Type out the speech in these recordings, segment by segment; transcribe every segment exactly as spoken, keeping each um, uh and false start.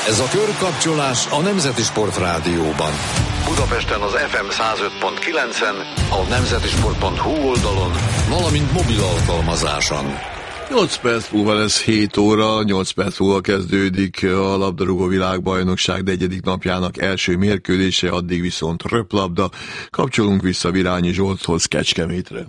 Ez a körkapcsolás a Nemzeti Sport Rádióban. Budapesten az ef em száz öt pont kilencen, a nemzetisport pont hu oldalon, valamint mobil alkalmazáson. nyolc perc múlva lesz hét óra, nyolc perc múlva kezdődik a labdarúgó világbajnokság negyedik napjának első mérkőzése, addig viszont röplabda. Kapcsolunk vissza Virányi Zsolthoz Kecskemétre.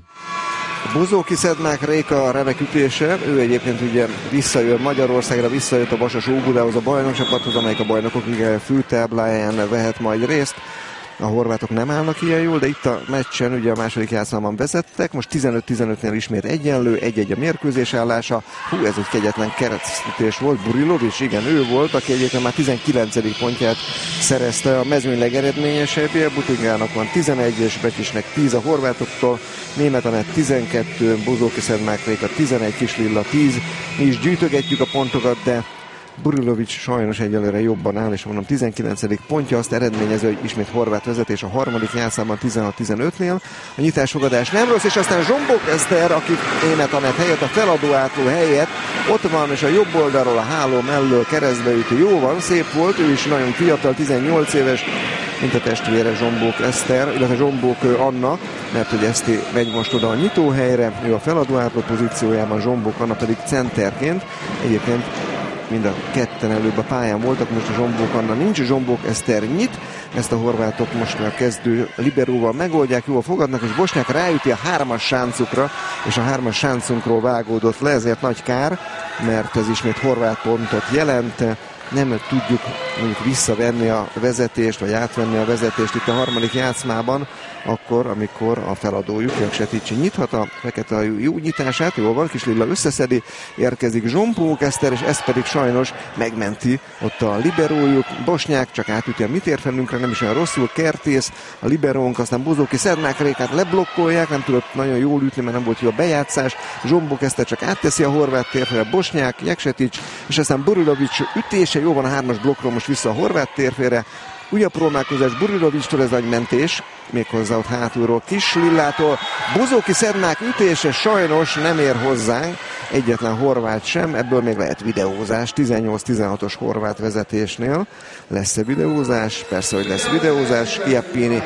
Bozóki Szedmák Réka remek ütése, ő egyébként ugye visszajön Magyarországra, visszajött a Vasas Óbudához, a bajnokcsapathoz, amelyik a bajnokok főtábláján vehet majd részt. A horvátok nem állnak ilyen jól, de itt a meccsen ugye a második játszmában vezettek, most tizenöt tizenötnél ismét egyenlő, egy-egy a mérkőzés állása. Hú, ez egy kegyetlen keresztütés volt, Burilovics, igen, ő volt, aki egyébként már tizenkilencedik pontját szerezte, a mezőny legeredményesebbje, Butingának van tizenegy, és Becsisnek tíz a horvátoktól, Németh Anett tizenkettő, Bozóki Szedmák Réka tizenegy, Kislilla tíz. Mi is gyűjtögetjük a pontokat, de Burilovics sajnos egyelőre jobban áll, és mondom tizenkilencedik pontja, azt eredményező, hogy ismét horvát vezetés a harmadik játszában tizenhat tizenötnél. A nyitásfogadás nem rossz, és aztán Zsombók Eszter, aki Németh Anett helyett, a feladó átló helyett ott van, és a jobb oldalról a háló mellől keresztbe üti. Jó van, szép volt, ő is nagyon fiatal, tizennyolc éves, mint a testvére Zsombók Eszter, illetve Zsombók Anna, mert hogy Eszti megy most oda a nyitóhelyre, ő a feladó átló pozíciójában, Zsombók Anna pedig centerként. Egyébként mind a ketten előbb a pályán voltak, most a Zsombók Anna nincs, Zsombók Eszter nyit, ezt a horvátok most már kezdő liberóval megoldják, jól fogadnak, és Bosnyák ráüti a hármas sáncukra, és a hármas sáncunkról vágódott le, ezért nagy kár, mert ez ismét horvát pontot jelent. Nem tudjuk mondjuk visszavenni a vezetést, vagy átvenni a vezetést itt a harmadik játszmában, akkor, amikor a feladójuk, Jakseticsi nyithat a fekete a jó nyitását, jól van, Kislilla összeszedi, érkezik Zsombók Eszter, és ez pedig sajnos megmenti ott a liberójuk. Bosnyák csak átüti a mi térfelünkre, nem is olyan rosszul, Kertész, a liberónk, aztán Bozóki Szedmák Rékát leblokkolják, nem tudott nagyon jól ütni, mert nem volt jó a bejátszás. Zsombók Eszter csak átteszi a horvát térfélre, Bosnyák, Jaksetics, és aztán Burilovics ütése, jó van a hármas blokkról most vissza a horvát térfélre. Újabb próbálkozás Burilovicstól, ez nagy mentés, méghozzá ott hátulról Kislillától. Bozóki Szedmák ütése sajnos nem ér hozzánk, egyetlen horvát sem, ebből még lehet videózás, tizennyolc tizenhatos horvát vezetésnél. Lesz-e videózás? Persze, hogy lesz videózás. Iappini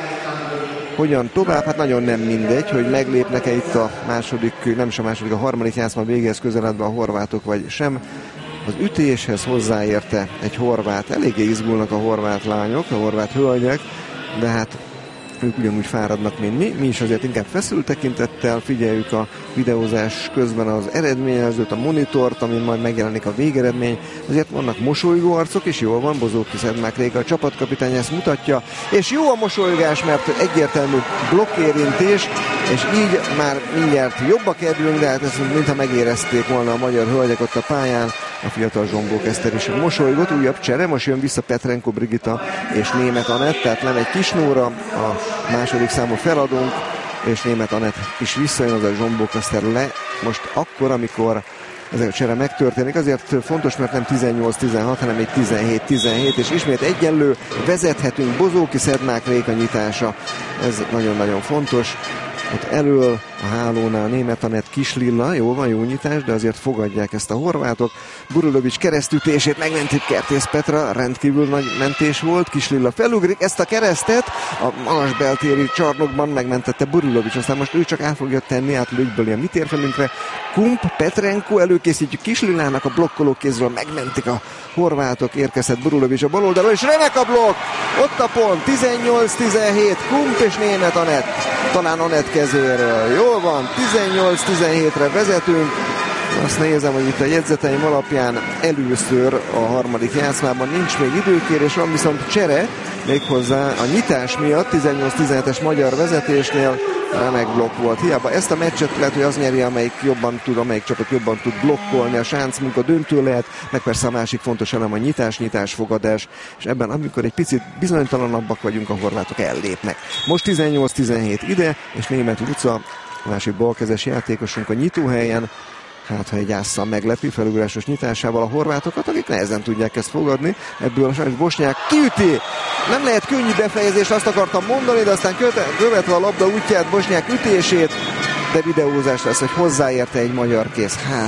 hogyan tovább? Hát nagyon nem mindegy, hogy meglépnek-e itt a második, nem is a második, a harmadik játszma végéhez közeledve a horvátok, vagy sem. Az ütéshez hozzáérte egy horvát, eléggé izgulnak a horvát lányok, a horvát hölgyek, de hát ők ugyanúgy fáradnak, mint mi. Mi is azért inkább feszült tekintettel figyeljük a videózás közben az eredményezőt, a monitort, amin majd megjelenik a végeredmény. Azért vannak mosolygó arcok, és jól van, Bozóki Szedmák Réka, a csapatkapitány ezt mutatja, és jó a mosolygás, mert egyértelmű blokkérintés, és így már mindjárt jobba kerülünk, de hát ezt mintha megérezték volna a magyar hölgyek ott a pályán. A fiatal Zsombók Eszter is mosolygott, újabb csere, most jön vissza Petrenko Brigita és Németh Anett, tehát nem egy Kisnóra, a második számú feladónk, és Németh Anett is visszajön, az a Zsombók Eszter le. Most akkor, amikor ez a csere megtörténik, azért fontos, mert nem tizennyolc tizenhat, hanem egy tizenhét tizenhét, és ismét egyenlő, vezethetünk, Bozóki Szedmák Réka nyitása, ez nagyon-nagyon fontos. Ott elől a hálónál Németh Anett, Kislilla, jó van, jó nyitás, de azért fogadják ezt a horvátok. Burilovics keresztütését megmentik Kertész Petra, rendkívül nagy mentés volt, Kislilla felugrik ezt a keresztet, a magas beltéri csarnokban megmentette Burilovics, aztán most ő csak át fogja tenni, át lögyböli a mi térfelünkre. Kump, Petrenko, előkészítjük Kislillának, a blokkoló kézről megmentik a horvátok, érkezett Burilovics a bal oldalról, és remek a blokk, ott a pont, tizennyolc tizenhét, Kump és Németh Anett, talán Anett kezéről. Jól van, tizennyolc tizenhétre vezetünk. Azt nézem, hogy itt a jegyzeteim alapján először a harmadik játszmában nincs még időkérés, van viszont csere, méghozzá a nyitás miatt, tizennyolc tizenhetes magyar vezetésnél remek blokk volt. Hiába ezt a meccset lehet, hogy az nyeri, amelyik jobban tud, amelyik csapat jobban tud blokkolni, a sánc munka döntő lehet, meg persze a másik fontos elem a nyitás, nyitás, fogadás, és ebben amikor egy picit bizonytalanabbak vagyunk, a horvátok ellépnek. Most tizennyolc tizenhét ide, és Németh Luca, a másik balkezes játékosunk a nyitóhelyen, hát ha egy ásszal meglepi felugrásos nyitásával a horvátokat, akik nehezen tudják ezt fogadni. Ebből a sajnos Bosnyák kiüti. Nem lehet könnyű befejezést, azt akartam mondani, de aztán követve a labda útját, Bosnyák ütését, de videózás lesz, hogy hozzáérte egy magyar kéz. Hát,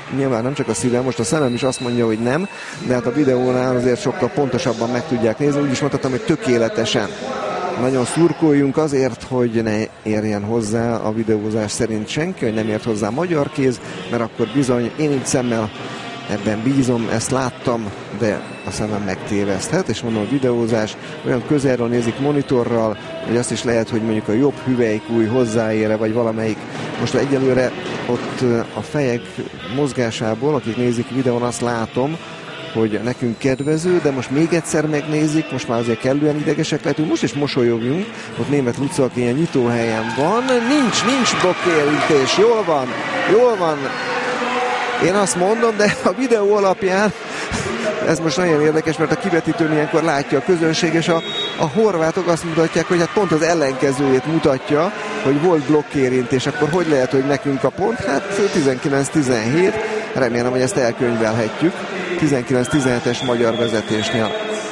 nyilván nem csak a szívem, most a szemem is azt mondja, hogy nem, de hát a videónál azért sokkal pontosabban meg tudják nézni. Úgy is mondhatom, hogy tökéletesen. Nagyon szurkoljunk azért, hogy ne érjen hozzá a videózás szerint senki, hogy nem ért hozzá magyar kéz, mert akkor bizony én így szemmel ebben bízom, ezt láttam, de a szemem megtéveszthet, és mondom, a videózás olyan közelről nézik monitorral, hogy azt is lehet, hogy mondjuk a jobb hüvelykúj hozzáére, vagy valamelyik. Most egyelőre ott a fejek mozgásából, akik nézik videón, azt látom, hogy nekünk kedvező, de most még egyszer megnézik, most már azért kellően idegesek lehetünk, most is mosolyogjunk, ott Németh Luca, aki ilyen nyitóhelyen van, nincs, nincs blokkérintés, jól van, jól van, én azt mondom, de a videó alapján ez most nagyon érdekes, mert a kivetítőn ilyenkor látja a közönség, és a, a horvátok azt mutatják, hogy hát pont az ellenkezőjét mutatja, hogy volt blokkérintés, akkor hogy lehet, hogy nekünk a pont? Hát tizenkilenc tizenhét, remélem, hogy ezt elkönyvelhetjük, tizenkilenc tizenhetes magyar vezetésnél.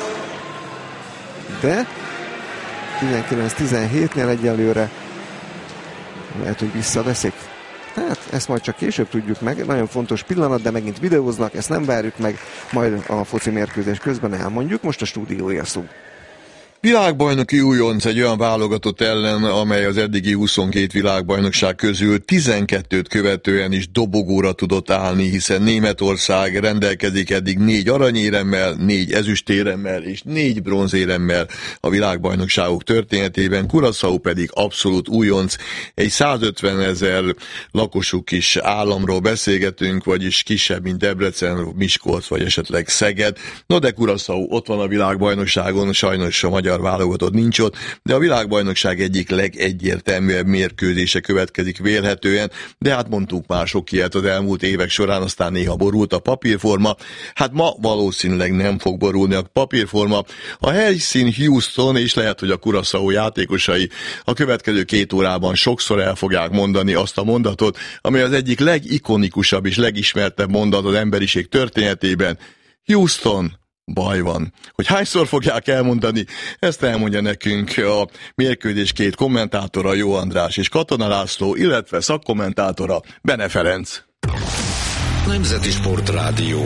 De tizenkilenc tizenhétnél egyelőre lehet, hogy visszaveszik. Hát ezt majd csak később tudjuk meg, nagyon fontos pillanat, de megint videóznak, ezt nem várjuk meg, majd a foci mérkőzés közben elmondjuk, most a stúdiója szó. Világbajnoki újonc egy olyan válogatott ellen, amely az eddigi huszonkét világbajnokság közül tizenkettőt követően is dobogóra tudott állni, hiszen Németország rendelkezik eddig négy aranyéremmel, négy ezüstéremmel és négy bronzéremmel a világbajnokságok történetében, Curaçao pedig abszolút újonc, egy százötvenezer lakosú kis államról beszélgetünk, vagyis kisebb, mint Debrecen, Miskolc vagy esetleg Szeged. No de Curaçao ott van a világbajnokságon, sajnos a magyar válogatott nincs ott, de a világbajnokság egyik legegyértelműbb mérkőzése következik vélhetően, de hát mondtunk már sok ilyet az elmúlt évek során, aztán néha borult a papírforma. Hát ma valószínűleg nem fog borulni a papírforma. A helyszín Houston, és lehet, hogy a Curaçao játékosai a következő két órában sokszor el fogják mondani azt a mondatot, ami az egyik legikonikusabb és legismertebb mondat az emberiség történetében. Houston, baj van. Hogy hányszor fogják elmondani, ezt elmondja nekünk a mérkőzés két kommentátora, Jó András és Katona László, illetve szakkommentátora, Bene Ferenc. Nemzeti Sportrádió.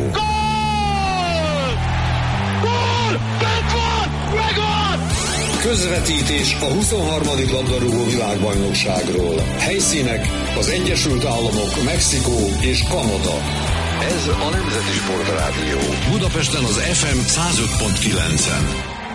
Gól! Gól! Megvan! Megvan! Közvetítés a huszonharmadik labdarúgó világbajnokságról. Helyszínek az Egyesült Államok, Mexikó és Kanada. Ez a Nemzeti Sportrádió. Budapesten az ef em száz öt pont kilencen.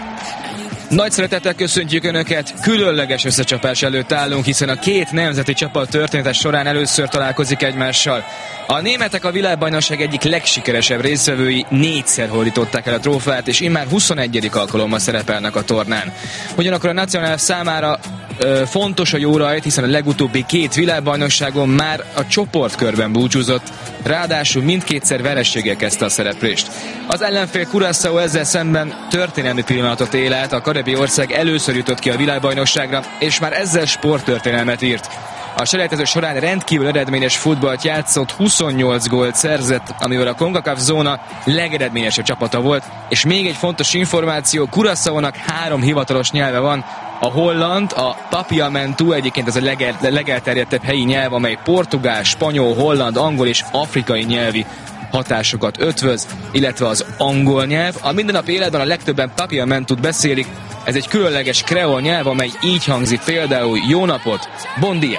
Nagy szeretettel köszöntjük Önöket, különleges összecsapás előtt állunk, hiszen a két nemzeti csapat történetes során először találkozik egymással. A németek a világbajnokság egyik legsikeresebb résztvevői, négyszer hódították el a trófeát, és immár huszonegyedik alkalommal szerepelnek a tornán. Ugyanakkor a nacionál számára ö, fontos a jó rajt, hiszen a legutóbbi két világbajnokságon már a csoportkörben búcsúzott, ráadásul mindkétszer vereséggel kezdte a szereplést. Az ellenfél Curaçao ezzel szemben történelmi pillanatot él át, a karibi ország először jutott ki a világbajnokságra, és már ezzel sporttörténelmet írt. A selejtező során rendkívül eredményes futballt játszott, huszonnyolc gólt szerzett, amivel a CONCACAF zóna legeredményesebb csapata volt, és még egy fontos információ, Curaçaónak három hivatalos nyelve van, a holland, a papiamentu, egyébként ez a legel, legelterjedtebb helyi nyelv, amely portugál, spanyol, holland, angol és afrikai nyelvi hatásokat ötvöz, illetve az angol nyelv. A mindennapi életben a legtöbben papiamentut beszélik, ez egy különleges kreol nyelv, amely így hangzik például: jó napot, bon dia!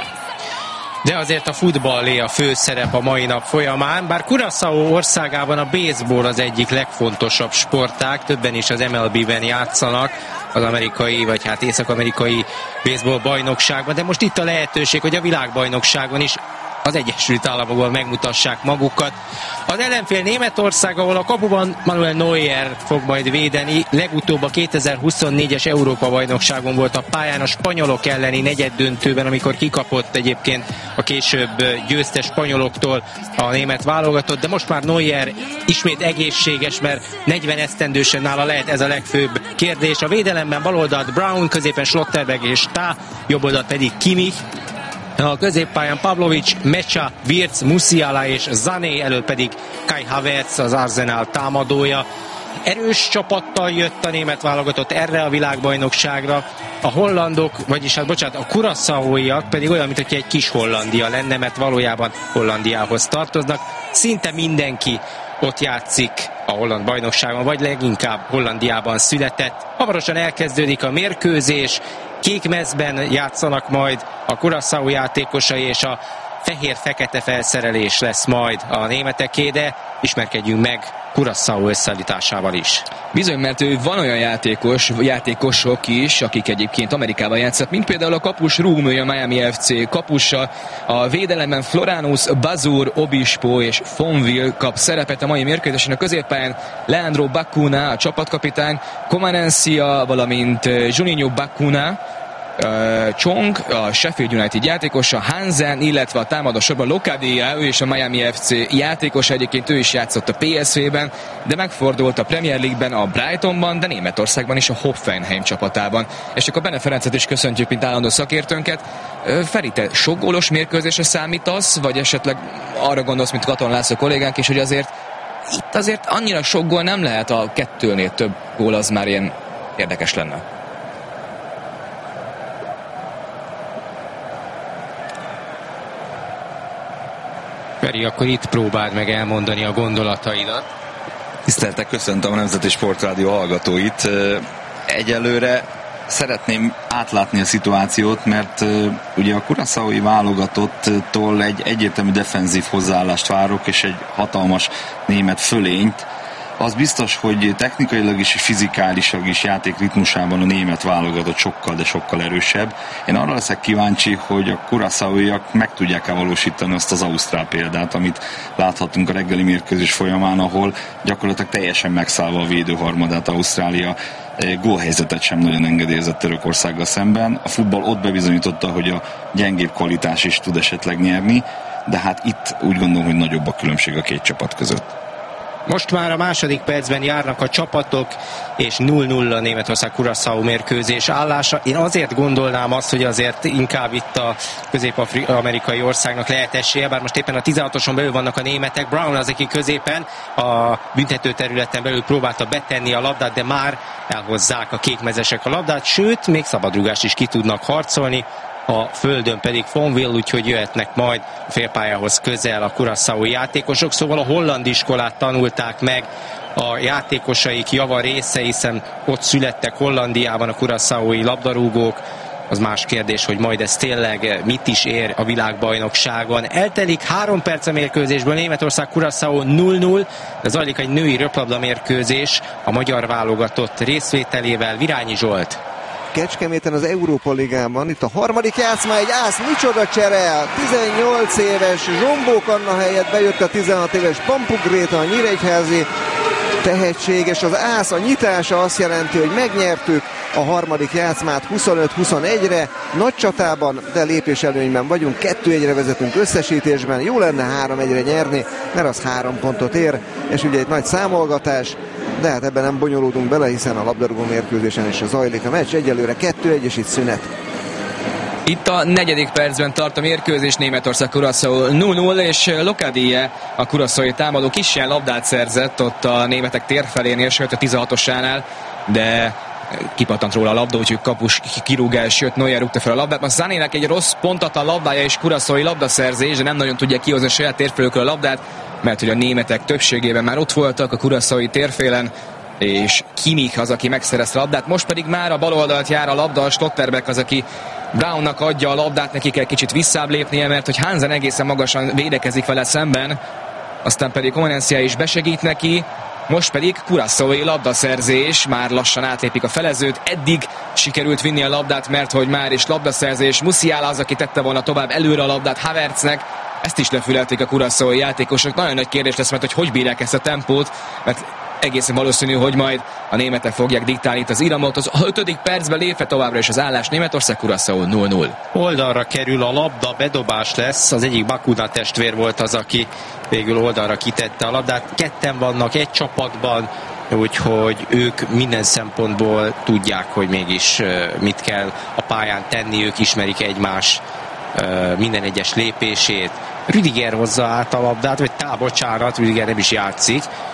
De azért a futballé a főszerep a mai nap folyamán, bár Curaçao országában a baseball az egyik legfontosabb sportág, többen is az em el bé-ben játszanak, az amerikai, vagy hát észak-amerikai baseball bajnokságban, de most itt a lehetőség, hogy a világbajnokságon is az Egyesült Államokban megmutassák magukat. Az ellenfél Németország, ahol a kapuban Manuel Neuer fog majd védeni. Legutóbb a kétezer-huszonnégyes Európa-bajnokságon volt a pályán a spanyolok elleni negyeddöntőben, amikor kikapott egyébként a később győztes spanyoloktól a német válogatott, de most már Neuer ismét egészséges, mert negyven esztendősen nála lehet ez a legfőbb kérdés. A védelemben baloldalt Brown, középen Schlotterbeck és Tá, jobboldalt pedig Kimmich. A középpályán Pavlovic, Mecha, Wirtz, Musiala és Sané, elől pedig Kai Havertz, az Arsenal támadója. Erős csapattal jött a német válogatott erre a világbajnokságra. A hollandok, vagyis hát bocsánat, a curaçaóiak pedig olyan, mint hogy egy kis Hollandia lenne, mert valójában Hollandiához tartoznak. szinte mindenki ott játszik a holland bajnokságban, vagy leginkább Hollandiában született. Hamarosan elkezdődik a mérkőzés, kék mezben játszanak majd a Curaçao játékosai, és a fehér-fekete felszerelés lesz majd a németeké, de ismerkedjünk meg Curaçao összeállításával is. Bizony, mert ő van olyan játékos, játékosok is, akik egyébként Amerikában játszott, mint például a kapus rúgmője a Miami ef cé kapusa, a védelemben Floranus, Bazur, Obispo és Fonville kap szerepet a mai mérkőzésen, a középpályán Leandro Bacuna, a csapatkapitány, Comanencia, valamint Juninho Bacuna, Uh, Chong, a Sheffield United játékosa, Hansen, illetve a támadó sorban Locadia, ő is a Miami ef cé játékos, egyébként ő is játszott a pé es vé-ben, de megfordult a Premier League-ben, a Brightonban, de Németországban is a Hoffenheim csapatában. És akkor Bene Ferencet is köszöntjük, mint állandó szakértőnket. Uh, Feri, te sok gólos mérkőzésre számítasz, vagy esetleg arra gondolsz, mint Katon László kollégánk is, hogy azért itt azért annyira sok gól nem lehet, a kettőnél több gól az már ilyen érdekes lenne. Feri, akkor itt próbáld meg elmondani a gondolataidat. Tiszteltek, köszöntöm a Nemzeti Sportrádió hallgatóit. Egyelőre szeretném átlátni a szituációt, mert uh, ugye a Curaçaói válogatottól egy egyértelmű defenzív hozzáállást várok, és egy hatalmas német fölényt. Az biztos, hogy technikailag is és fizikálisan is játékritmusában a német válogatott sokkal, de sokkal erősebb. Én arra leszek kíváncsi, hogy a curaçaóiak meg tudják-e valósítani azt az ausztrál példát, amit láthattunk a reggeli mérkőzés folyamán, ahol gyakorlatilag teljesen megszállva a védőharmadát Ausztrália gólhelyzetet sem nagyon engedélyezett Törökországgal szemben. A futball ott bebizonyította, hogy a gyengébb kvalitás is tud esetleg nyerni, de hát itt úgy gondolom, hogy nagyobb a különbség a két csapat között. Most már a második percben járnak a csapatok, és nulla nulla Németország Curaçao mérkőzés állása. Én azért gondolnám azt, hogy azért inkább itt a közép-amerikai országnak lehet esélye, bár most éppen a tizenhatoson belül vannak a németek. Brown az, aki középen a büntető területen belül próbálta betenni a labdát, de már elhozzák a kékmezesek a labdát, sőt, még szabadrúgást is ki tudnak harcolni. A földön pedig Fonville, úgyhogy jöhetnek majd a félpályához közel a curaçaói játékosok, szóval a holland iskolát tanulták meg a játékosaik java része, hiszen ott születtek Hollandiában a curaçaói labdarúgók. Az más kérdés, hogy majd ez tényleg mit is ér a világbajnokságon. Eltelik három perc a mérkőzésből, Németország Curaçao nulla nulla, de zajlik egy női röplabda mérkőzés a magyar válogatott részvételével. Virányi Zsolt. Kecskeméten az Európa Ligában, itt a harmadik játszma, egy ász, micsoda csere, tizennyolc éves Zsombók Anna helyett bejött a tizenhat éves Pampuk Gréta, a nyíregyházi tehetséges. Az ász, a nyitása azt jelenti, hogy megnyertük a harmadik játszmát huszonöt huszonegyre, nagy csatában, de lépés előnyben vagyunk, kettő egyre vezetünk összesítésben, jó lenne három egyre nyerni, mert az három pontot ér, és ugye egy nagy számolgatás, de hát ebben nem bonyolódunk bele, hiszen a labdarúgó mérkőzésen is zajlik a meccs, egyelőre kettő egy és itt szünet. Itt a negyedik percben tart a mérkőzés, Németország Curaçao nulla nulla, és Locadia, a curaçaói támadó kis ilyen labdát szerzett ott a németek térfelénél, sőt a tizenhatosánál, de kipattant róla a labda, úgyhogy kapus kirúgás jött, Neuer rúgta fel a labdát. Most Zanének egy rossz pontatlan labdája és curaçaói labdaszerzés, de nem nagyon tudják kihozni a saját térfélükről a labdát, mert hogy a németek többségében már ott voltak a curaçaói térfélen, és Kimmich az, aki megszerezte a labdát. Most pedig már a bal oldalt jár a labda, a Schlotterbeck az, aki Brownnak adja a labdát, neki kell kicsit visszább lépnie, mert hogy Hansen egészen magasan védekezik vele szemben, aztán pedig Comanencia is besegít neki. Most pedig curaçaói labdaszerzés, már lassan átlépik a felezőt, eddig sikerült vinni a labdát, mert hogy már is labdaszerzés, Musiala az, aki tette volna tovább előre a labdát Havertznek, ezt is lefülelték a curaçaói játékosok. Nagyon nagy kérdés lesz, mert hogy hogy bírják ezt a tempót, mert egészen valószínű, hogy majd a németek fogják diktálni itt az iramot. Az ötödik percben lépve továbbra is az állás, Németország Curaçao nulla nulla. Oldalra kerül a labda, bedobás lesz, az egyik Bacuna testvér volt az, aki végül oldalra kitette a labdát. Ketten vannak egy csapatban, úgyhogy ők minden szempontból tudják, hogy mégis mit kell a pályán tenni, ők ismerik egymás minden egyes lépését. Rüdiger hozza át a labdát, vagy tá, bocsánat, Rüdiger nem is játszik.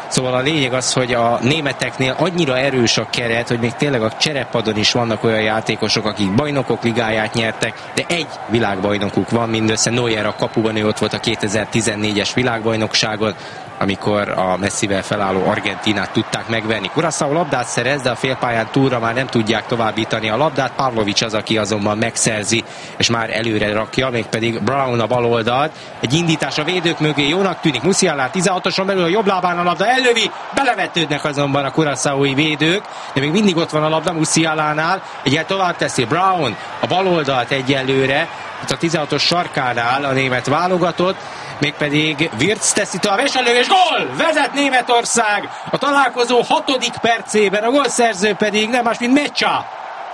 Szóval a lényeg az, hogy a németeknél annyira erős a keret, hogy még tényleg a cserepadon is vannak olyan játékosok, akik bajnokok ligáját nyertek, de egy világbajnokuk van mindössze. Neuer a kapuban, ő ott volt a kétezer-tizennégyes világbajnokságon, amikor a messzivel felálló Argentínát tudták megverni. Curaçao labdát szerez, de a félpályán túlra már nem tudják továbbítani a labdát. Pavlovics az, aki azonban megszerzi, és már előre rakja, mégpedig Brown a bal oldalt. Egy indítás a védők mögé jónak tűnik. Musiala tizenhatoson belül a jobb lábán a labda ellövi, belevetődnek azonban a curaçaói védők, de még mindig ott van a labda Musialánál. Egyel tovább teszi Brown a bal oldalt egyelőre, itt a tizenhatos sarkánál a német válogatott, mégpedig Wirtz teszi tovább, és a lövés, gól! Vezet Németország a találkozó hatodik percében, a gólszerző pedig nem más, mint Mecsa.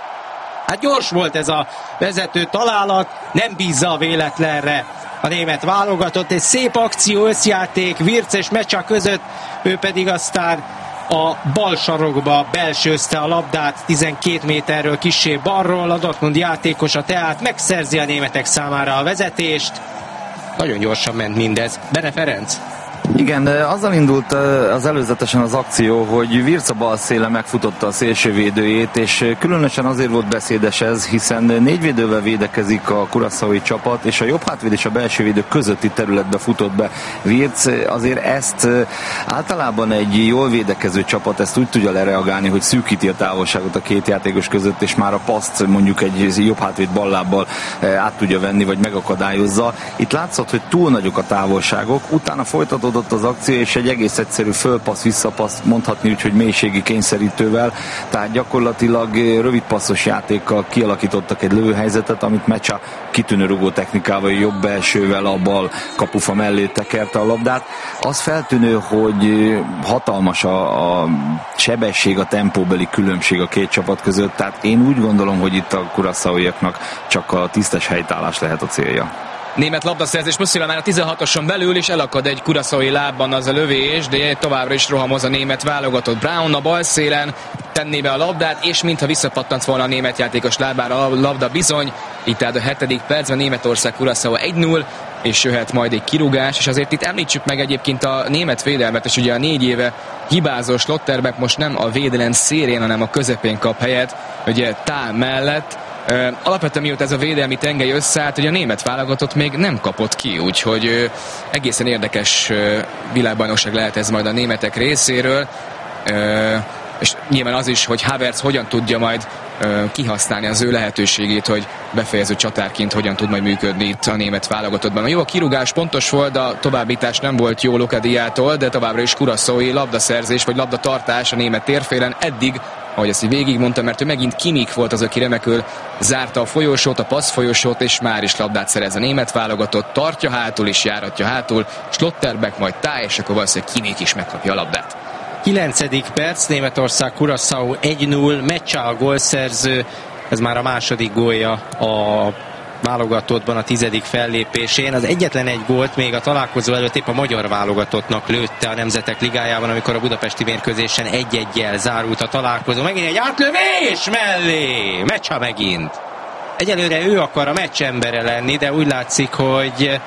Hát gyors volt ez a vezető találat, nem bízza a véletlenre a német válogatott, egy szép akció, összjáték Wirtz és Mecsa között, ő pedig aztán a bal sarokba belsőzte a labdát tizenkét méterről kissé balról, a Dortmund játékosa tehát megszerzi a németek számára a vezetést. Nagyon gyorsan ment mindez. Bene Ferenc? Igen, de azzal indult az előzetesen az akció, hogy Wirtz a bal széle megfutotta a szélsővédőjét, és különösen azért volt beszédes ez, hiszen négy védővel védekezik a curaçaói csapat, és a jobb hátvéd és a belső védő közötti területbe futott be Wirtz. Azért ezt általában egy jól védekező csapat ezt úgy tudja lereagálni, hogy szűkíti a távolságot a két játékos között, és már a paszt mondjuk egy jobb hátvéd ballábbal át tudja venni, vagy megakadályozza. Itt látszott, hogy túl nagyok a távolságok, utána folytatódott az akció, és egy egész egyszerű fölpassz, visszapassz, mondhatni úgy, hogy mélységi kényszerítővel, tehát gyakorlatilag rövid passzos játékkal kialakítottak egy lövőhelyzetet, amit Mecsa kitűnő rugó technikával, jobb belsővel a bal kapufa mellé tekerte a labdát. Az feltűnő, hogy hatalmas a, a sebesség, a tempóbeli különbség a két csapat között, tehát én úgy gondolom, hogy itt a curaçaóiaknak csak a tisztes helytállás lehet a célja. Német labdaszerzés, Musiala már a tizenhatoson belül, és elakad egy curaçaói lábban az a lövés, de továbbra is rohamoz a német válogatott. Brown a bal szélen tenné be a labdát, és mintha visszapattant volna a német játékos lábára a labda bizony. Itt tehát a hetedik percben Németország Curaçao egy null, és jöhet majd egy kirúgás, és azért itt említsük meg egyébként a német védelmet, és ugye a négy éve hibázó Schlotterbeck most nem a védelem szélén, hanem a közepén kap helyet, ugye Tál mellett. Uh, alapvetően mióta ez a védelmi tengely összeállt, hogy a német válogatott még nem kapott ki, úgyhogy uh, egészen érdekes uh, világbajnokság lehet ez majd a németek részéről, uh, és nyilván az is, hogy Havertz hogyan tudja majd uh, kihasználni az ő lehetőségét, hogy befejező csatárként hogyan tud majd működni itt a német válogatottban. Jó, a kirúgás pontos volt, de a továbbítás nem volt jó Locadiától, de továbbra is curaçaói labdaszerzés vagy labdatartás a német térfélen eddig, ahogy ezt így végigmondtam, mert ő megint Kimmich volt az, aki remekül zárta a folyosót, a passz folyosót, és már is labdát szerez a német válogatott, tartja hátul és járatja hátul, Schlotterbeck majd táj, és akkor valószínűleg Kimmich is megkapja a labdát. kilencedik perc, Németország Curaçao egy null, Mecsa a gólszerző, ez már a második gólja a válogatottban a tizedik fellépésén. Az egyetlen egy gólt még a találkozó előtt épp a magyar válogatottnak lőtte a Nemzetek Ligájában, amikor a budapesti mérkőzésen egy-egyel zárult a találkozó. Megint egy átlövés mellé! Mecsa megint. Egyelőre ő akar a meccs embere lenni, de úgy látszik, hogy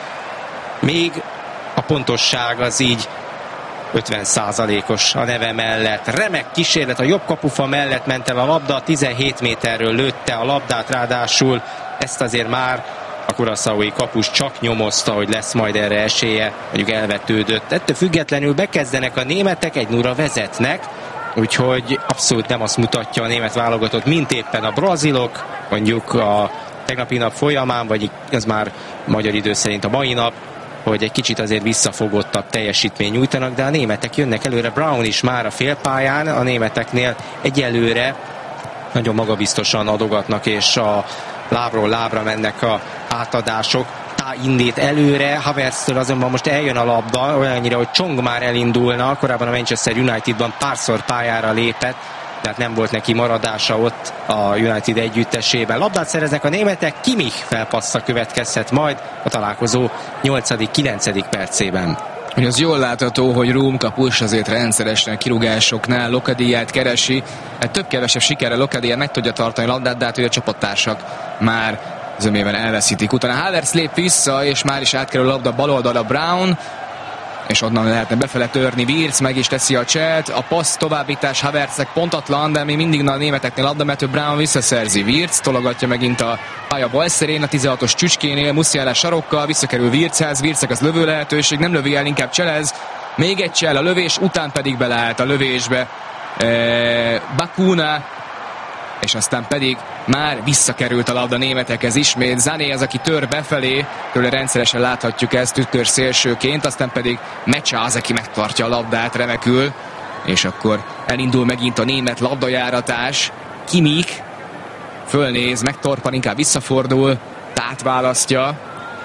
még a pontosság az így ötven százalékos a neve mellett. Remek kísérlet, a jobb kapufa mellett ment el a labda, tizenhét méterről lőtte a labdát, ráadásul ezt azért már a curaçaói kapus csak nyomozta, hogy lesz majd erre esélye, mondjuk elvetődött. Ettől függetlenül bekezdenek a németek, egy nulla vezetnek, úgyhogy abszolút nem azt mutatja a német válogatott, mint éppen a brazilok, mondjuk a tegnapi nap folyamán, vagy ez már magyar idő szerint a mai nap, hogy egy kicsit azért visszafogottabb teljesítmény nyújtanak, de a németek jönnek előre, Brown is már a félpályán, a németeknél egyelőre nagyon magabiztosan adogatnak, és a lábról lábra mennek a átadások. Tá indít előre, Havertztől azonban most eljön a labda, olyannyira, hogy Csong már elindulna, korábban a Manchester Unitedban párszor pályára lépett, de hát nem volt neki maradása ott a United együttesében. Labdát szereznek a németek, Kimmich felpassza következhet majd a találkozó nyolcadik-kilencedik percében. Hogy az jól látható, hogy Róm kapus azért rendszeresen kirúgásoknál Locadiát keresi. Hát több-kevesebb sikerrel Locadia meg tudja tartani a labdát, de hát hogy a csapattársak már zömében elveszítik. Utána Havertz lép vissza, és már is átkerül a labda bal oldalra Brown. és onnan lehetne befele törni. Wirtz meg is teszi a cselt, a passz továbbítás Havertznek pontatlan, de még mindig a németeknél labdamető Brown visszaszerzi. Wirtz tologatja megint a pálya bal szerén, a tizenhatos Csücskénél, Musiala sarokkal, visszakerül Wirtzhez, Wirtznek az lövő lehetőség, nem lövi el, inkább cselez. Még egy csel a lövés, után pedig beleállt a lövésbe e, Bakuna, és aztán pedig már visszakerült a labda németekhez ismét. Sané az, aki tör befelé, tőle rendszeresen láthatjuk ezt tükör szélsőként, aztán pedig Mecsa az, aki megtartja a labdát remekül, és akkor elindul megint a német labdajáratás. Kimmich fölnéz, megtorpan, inkább visszafordul, tát választja.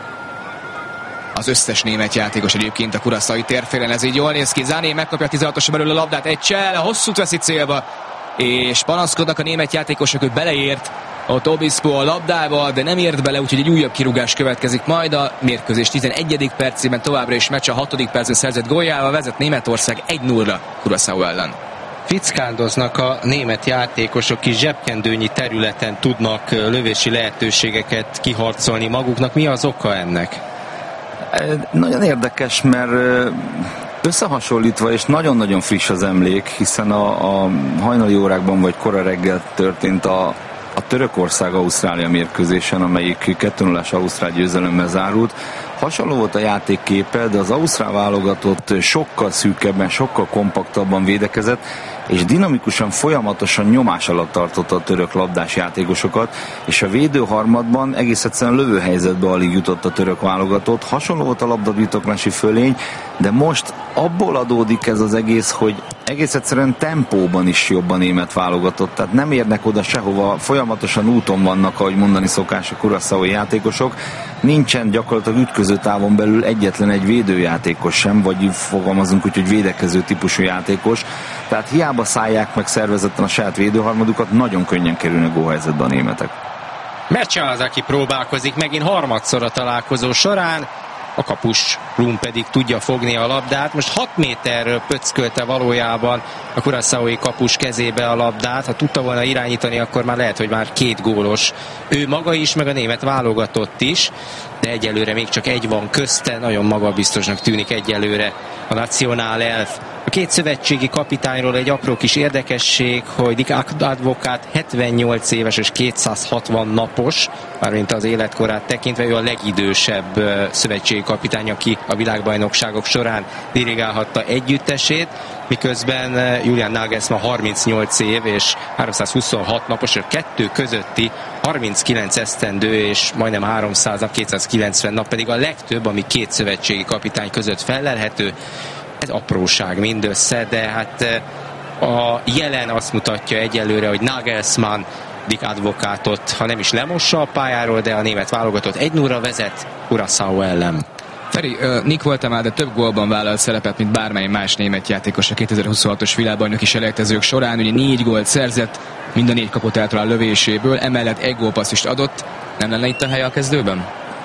Az összes német játékos egyébként a Curaçaoi térfélen, ez így jól néz ki. Sané megkapja a tizenhatosra belül a labdát, egy csel, a hosszút veszi célba, és panaszkodnak a német játékosok, hogy beleért a Tobisco a labdába, de nem ért bele, úgyhogy egy újabb kirúgás következik majd. A mérkőzés tizenegyedik percében továbbra is Mecsa hatodik percben szerzett góljával vezet Németország egy nulla Curaçao ellen. Fickándoznak a német játékosok is, zsebkendőnyi területen tudnak lövési lehetőségeket kiharcolni maguknak. Mi az oka ennek? Nagyon érdekes, mert összehasonlítva, és nagyon-nagyon friss az emlék, hiszen a, a hajnali órákban vagy kora reggel történt a, a Törökország-Ausztrália mérkőzésen, amelyik kettő nullás ausztrál győzelemmel zárult. Hasonló volt a játékképe, de az ausztrál válogatott sokkal szűkebben, sokkal kompaktabban védekezett, és dinamikusan, folyamatosan nyomás alatt tartotta a török labdás játékosokat, és a védőharmadban egész egyszerűen lövőhelyzetbe alig jutott a török válogatott. Hasonló volt a labdabirtoklási fölény, de most abból adódik ez az egész, hogy egész egyszerűen tempóban is jobb a német válogatott, tehát nem érnek oda sehova, folyamatosan úton vannak, ahogy mondani szokás a curaçaoi játékosok, nincsen gyakorlatilag ütköző távon belül egyetlen egy védőjátékos sem, vagy fogalmazunk úgy, hogy védekező típusú játékos, tehát hiába szállják meg szervezetten a saját védőharmadukat, nagyon könnyen kerülnek gólhelyzetbe a németek. Mecsa az, aki próbálkozik megint harmadszor a találkozó során, a kapus Blum pedig tudja fogni a labdát. Most hat méterről pöckölte valójában a curaçaoi kapus kezébe a labdát. Ha tudta volna irányítani, akkor már lehet, hogy már két gólos. Ő maga is, meg a német válogatott is, de egyelőre még csak egy van közte, nagyon magabiztosnak tűnik egyelőre a Nacional Elf. A két szövetségi kapitányról egy apró kis érdekesség, hogy Dick Advocaat hetvennyolc éves és kétszázhatvan napos, mármint az életkorát tekintve, ő a legidősebb szövetségi kapitány, aki a világbajnokságok során dirigálhatta együttesét, miközben Julian Nagelsmann harmincnyolc év és háromszázhuszonhat napos, a kettő közötti harminckilenc esztendő és majdnem háromszáz nap, kétszázkilencven nap pedig a legtöbb, ami két szövetségi kapitány között fellelhető. Ez apróság mindössze, de hát a jelen azt mutatja egyelőre, hogy Nagelsmann Dick Advocatot, ha nem is lemossa a pályáról, de a német válogatott egy nulla vezet Curaçao ellen. Feri, uh, Nick voltam már, de több gólban vállalt szerepet, mint bármely más német játékos a kétezer-huszonhatos világbajnoki selejtezők során. Ugye négy gólt szerzett, mind a négy kapott el a lövéséből, emellett egy gólpaszt is adott. Nem lenne itt a helye a kezdőben?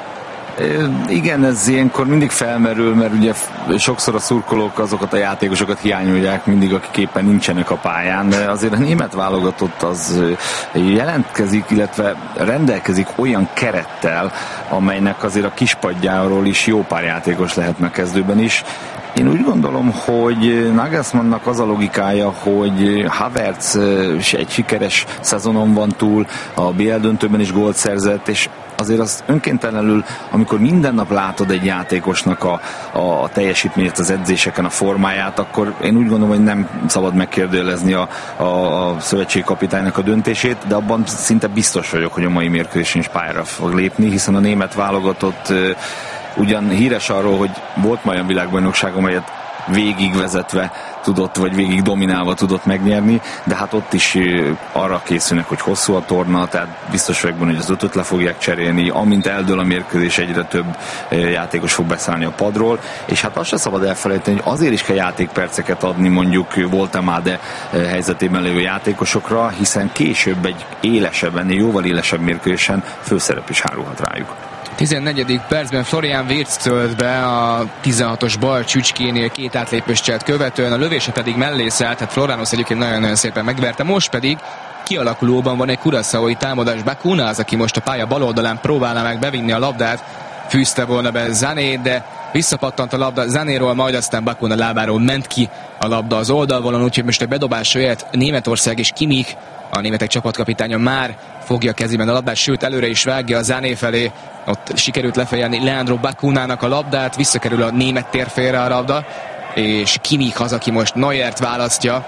Igen, ez ilyenkor mindig felmerül, mert ugye sokszor a szurkolók azokat a játékosokat hiányolják mindig, akik éppen nincsenek a pályán, de azért a német válogatott az jelentkezik, illetve rendelkezik olyan kerettel, amelynek azért a kispadjáról is jó pár játékos lehetne kezdőben is. Én úgy gondolom, hogy Nagelsmannnak az a logikája, hogy Havertz egy sikeres szezonon van túl, a bé el döntőben is gólt szerzett, és azért azt önkéntelenül, amikor minden nap látod egy játékosnak a, a teljesítményét az edzéseken, a formáját, akkor én úgy gondolom, hogy nem szabad megkérdőjelezni a, a, a szövetségi kapitánynak a döntését, de abban szinte biztos vagyok, hogy a mai mérkőzésen is pályára fog lépni, hiszen a német válogatott ugyan híres arról, hogy volt majd olyan világbajnokság, amelyet végigvezetve tudott, vagy végig dominálva tudott megnyerni, de hát ott is arra készülnek, hogy hosszú a torna, tehát biztos vagyok benne, hogy az ötöt le fogják cserélni, amint eldől a mérkőzés, egyre több játékos fog beszállni a padról, és hát azt se szabad elfelejteni, hogy azért is kell játékperceket adni mondjuk Voltemade helyzetében lévő játékosokra, hiszen később egy élesebb, ennél jóval élesebb mérkőzésen főszerep is hárulhat rájuk. tizennegyedik percben Florian Wirtz tölt be a tizenhatos bal Csücskénél két átlépős cselt követően, a lövése pedig mellé szállt, hát Florianus egyébként nagyon-nagyon szépen megverte, most pedig kialakulóban van egy curaçaoi támadás. Bakuna az, aki most a pálya bal oldalán próbálná meg bevinni a labdát, fűzte volna be Sané, de visszapattant a labda Zanéról, majd aztán Bacuna lábáról ment ki a labda az oldalvonalon, úgyhogy most a bedobás jöhet Németország és Kimmich, a németek csapatkapitánya már fogja kezében a labdát, sőt előre is vágja a Zané felé, ott sikerült lefejelni Leandro Bacunának a labdát, visszakerül a német térfélre a labda, és Kimmich az, aki most Neuert választja,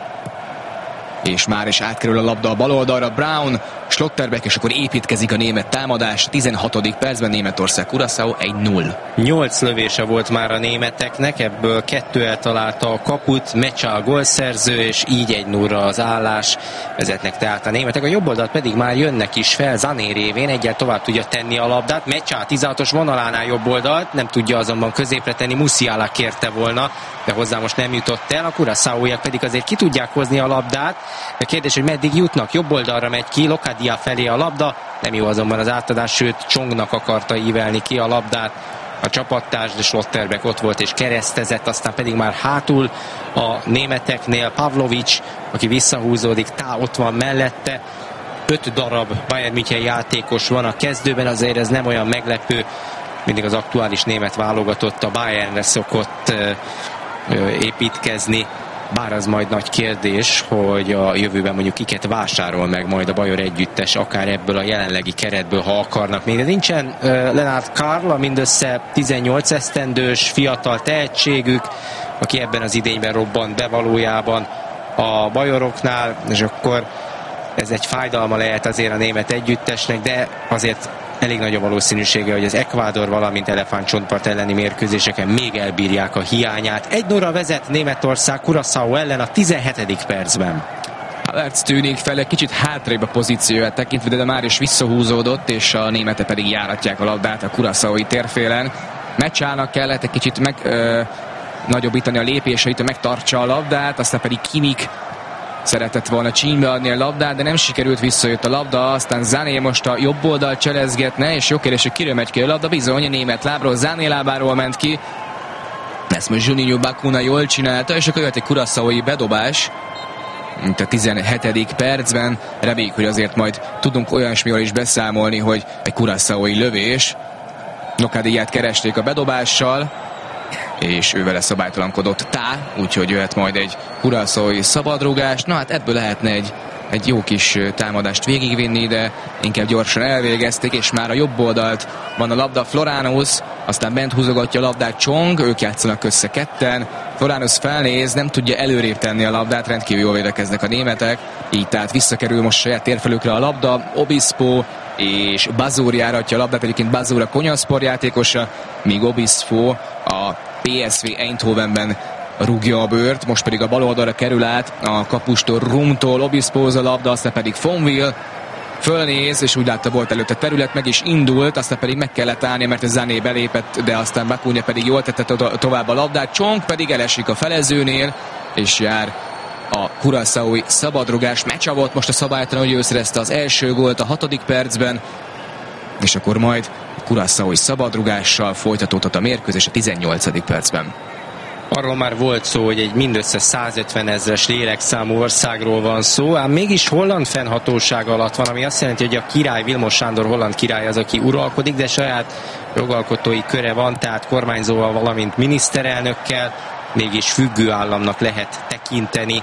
és már is átkerül a labda a bal oldalra, Brown, Schlotterbeck, és akkor építkezik a német támadás. tizenhatodik percben Németország Curaçao egy null. Nyolc lövése volt már a németeknek, ebből kettő eltalálta a kaput, Mecsa a gólszerző, és így egy nullra az állás. Vezetnek tehát a németek, a jobb oldalt pedig már jönnek is fel, Zané révén egyel tovább tudja tenni a labdát. Mecsa tizenhatos vonalánál jobb oldalt, nem tudja azonban középre tenni, Musiala kérte volna, de hozzá most nem jutott el. A Curaçaóiak pedig azért ki tudják hozni a labdát. A kérdés, hogy meddig jutnak, jobb oldalra megy ki, Locadia felé a labda, nem jó azonban az átadás, sőt Csongnak akarta ívelni ki a labdát a csapattárs, de Schlotterbeck ott volt és keresztezett, aztán pedig már hátul a németeknél Pavlovic, aki visszahúzódik, Tá ott van mellette, öt darab Bayern München játékos van a kezdőben, azért ez nem olyan meglepő, mindig az aktuális német válogatott a Bayernre szokott ö, ö, építkezni, bár az majd nagy kérdés, hogy a jövőben mondjuk kiket vásárol meg majd a Bajor együttes, akár ebből a jelenlegi keretből, ha akarnak még. De nincsen uh, Lennart Karl, a mindössze tizennyolc esztendős fiatal tehetségük, aki ebben az idényben robbant be valójában a bajoroknál, és akkor ez egy fájdalma lehet azért a német együttesnek, de azért elég nagy a valószínűsége, hogy az Ecuador, valamint elefántcsontpart elleni mérkőzéseken még elbírják a hiányát. Egy nullra vezet Németország Curaçao ellen a tizenhetedik percben. Havertz tűnik fel, egy kicsit hátrébb a pozícióját tekintve, de már is visszahúzódott, és a németek pedig járatják a labdát a curaçaói térfélen. Mecsának kellett egy kicsit meg, ö, nagyobbítani a lépéseit, hogy megtartsa a labdát, aztán pedig Kimmich szeretett volna csínybe adni a labdát, de nem sikerült, visszajött a labda, aztán Zané most a jobb oldal cselezgetne, és jó kérdés, hogy kiről megy ki a labda, bizony a német lábról, Zané lábáról ment ki, ezt most Juninho Bacuna jól csinálta, és akkor jött egy curaçaói bedobás, mint a tizenhetedik percben, reméljük, hogy azért majd tudunk olyasmiről is beszámolni, hogy egy curaçaói lövés, Locadiát keresték a bedobással, és ő vele szabálytalankodott Tá, úgyhogy jöhet majd egy curaçaói szabadrugás. Na hát ebből lehetne egy, egy jó kis támadást végigvinni, de inkább gyorsan elvégezték, és már a jobb oldalt van a labda, Floranus, aztán bent húzogatja a labdát Csong, ők játszanak össze ketten, Floranus felnéz, nem tudja előrébb tenni a labdát, rendkívül jól védekeznek a németek, így tehát visszakerül most saját térfelükre a labda, Obispo és Bazur járatja a labdát, egyébként Bazur a Konyaspor játékosa, míg Obispo a pé es vé Eindhovenben rúgja a bőrt, most pedig a bal oldalra kerül át a kapustól Rumtól, Obispóz a labda, aztán pedig Fonville fölnéz, és úgy látta, volt előtte terület, meg is indult, aztán pedig meg kellett állni, mert a Zané belépett, de aztán Bacuna pedig jól tette to- tovább a labdát, Csong pedig elesik a felezőnél, és jár a curaçaói szabadrugás. Mecsa volt most a szabálytalan, hogy ő szerezte az első gólt a hatodik percben, és akkor majd curaçaói szabadrugással folytatódhat a mérkőzés a tizennyolcadik percben. Arról már volt szó, hogy egy mindössze százötven ezres lélekszámú országról van szó, ám mégis holland fennhatóság alatt van, ami azt jelenti, hogy a király, Vilmos Sándor holland király az, aki uralkodik, de saját jogalkotói köre van, tehát kormányzóval, valamint miniszterelnökkel, mégis függő államnak lehet tekinteni,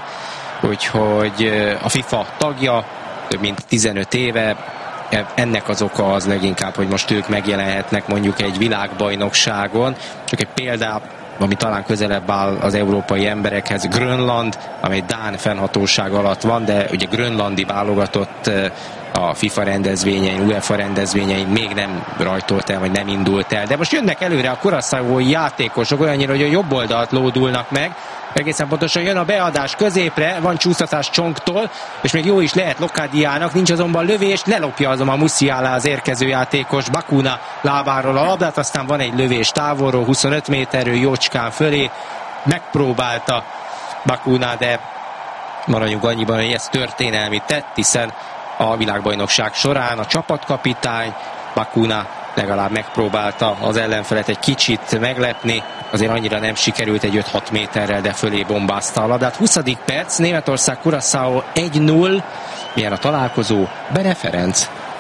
úgyhogy a FIFA tagja, több mint tizenöt éve, ennek az oka az leginkább, hogy most ők megjelenhetnek mondjuk egy világbajnokságon. Csak egy példa, ami talán közelebb áll az európai emberekhez, Grönland, amely dán fennhatóság alatt van, de ugye grönlandi válogatott a FIFA rendezvényein, UEFA rendezvényein még nem rajtolt el, vagy nem indult el. De most jönnek előre a curaçaói játékosok, olyannyira, hogy a jobb oldalt lódulnak meg, egészen pontosan jön a beadás középre, van csúsztatás Csongtól, és még jó is lehet Locadiának, nincs azonban lövés, lelopja azonban Musiala az érkező játékos Bacuna lábáról a labdát, aztán van egy lövés távolról, huszonöt méterről jócskán fölé, megpróbálta Bacuna, de maradjunk annyiban, hogy ez történelmi tett, hiszen a világbajnokság során a csapatkapitány Bacuna legalább megpróbálta az ellenfelet egy kicsit meglepni, azért annyira nem sikerült, egy öt-hat méterrel, de fölé bombázta a labdát. huszadik perc, Németország Curaçao egy null, milyen a találkozó, Bene Ferenc.